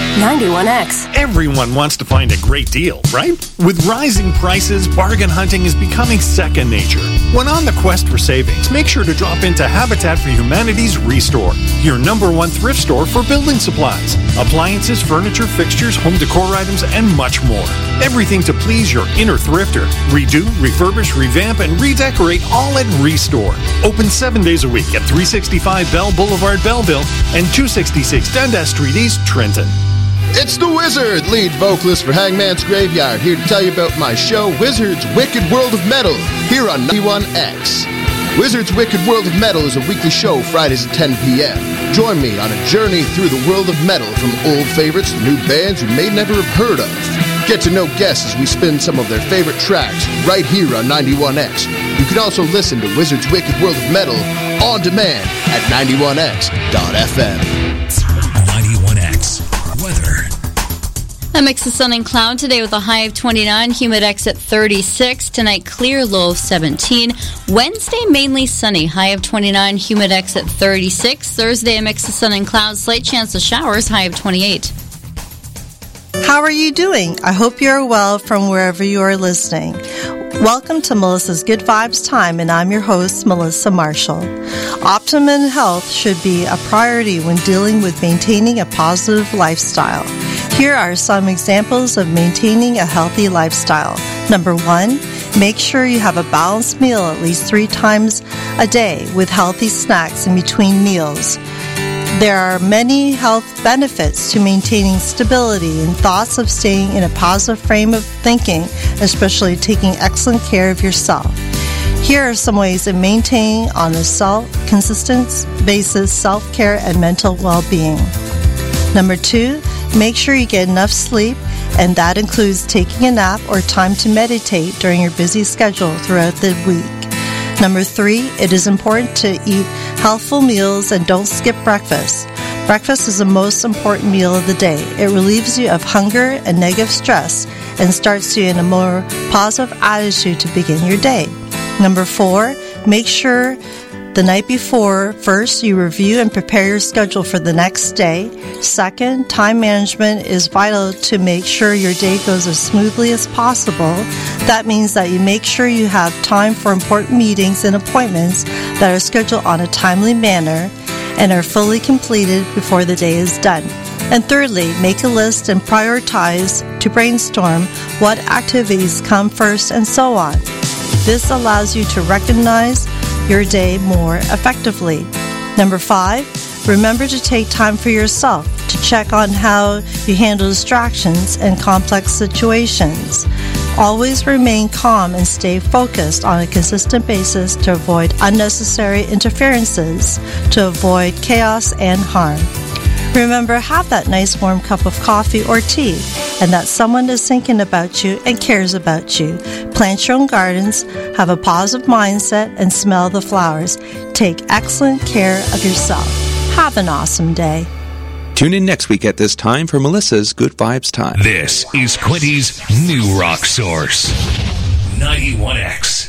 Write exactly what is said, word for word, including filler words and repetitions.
ninety-one X. Everyone wants to find a great deal, right? With rising prices, bargain hunting is becoming second nature. When on the quest for savings, make sure to drop into Habitat for Humanity's Restore, your number one thrift store for building supplies, appliances, furniture, fixtures, home decor items, and much more. Everything to please your inner thrifter. Redo, refurbish, revamp, and redecorate all at Restore. Open seven days a week at three sixty-five Bell Boulevard, Belleville, and two sixty-six Dundas Street East, Trenton. It's the Wizard, lead vocalist for Hangman's Graveyard, here to tell you about my show, Wizard's Wicked World of Metal, here on ninety-one X. Wizard's Wicked World of Metal is a weekly show, Fridays at ten p.m. Join me on a journey through the world of metal, from old favorites to new bands you may never have heard of. Get to know guests as we spin some of their favorite tracks, right here on ninety-one X. You can also listen to Wizard's Wicked World of Metal on demand at ninety-one X dot f m. ninety-one X weather. A mix of sun and cloud today with a high of twenty-nine, humid X at thirty-six. Tonight, clear, low of seventeen. Wednesday, mainly sunny, high of twenty-nine, humid X at thirty-six. Thursday, a mix of sun and cloud, slight chance of showers, high of twenty-eight. How are you doing? I hope you're well from wherever you are listening. Welcome to Melissa's Good Vibes Time, and I'm your host, Melissa Marshall. Optimum health should be a priority when dealing with maintaining a positive lifestyle. Here are some examples of maintaining a healthy lifestyle. Number one, make sure you have a balanced meal at least three times a day with healthy snacks in between meals. There are many health benefits to maintaining stability and thoughts of staying in a positive frame of thinking, especially taking excellent care of yourself. Here are some ways of maintaining on a self consistent basis self-care and mental well-being. Number two, make sure you get enough sleep, and that includes taking a nap or time to meditate during your busy schedule throughout the week. Number three, it is important to eat healthful meals and don't skip breakfast. Breakfast is the most important meal of the day. It relieves you of hunger and negative stress and starts you in a more positive attitude to begin your day. Number four, make sure the night before, first, you review and prepare your schedule for the next day. Second, time management is vital to make sure your day goes as smoothly as possible. That means that you make sure you have time for important meetings and appointments that are scheduled on a timely manner and are fully completed before the day is done. And thirdly, make a list and prioritize to brainstorm what activities come first and so on. This allows you to recognize your day more effectively. Number five, remember to take time for yourself to check on how you handle distractions and complex situations. Always remain calm and stay focused on a consistent basis to avoid unnecessary interferences, to avoid chaos and harm. Remember, have that nice warm cup of coffee or tea, and that someone is thinking about you and cares about you. Plant your own gardens, have a positive mindset, and smell the flowers. Take excellent care of yourself. Have an awesome day. Tune in next week at this time for Melissa's Good Vibes Time. This is Quinty's New Rock Source. ninety-one X.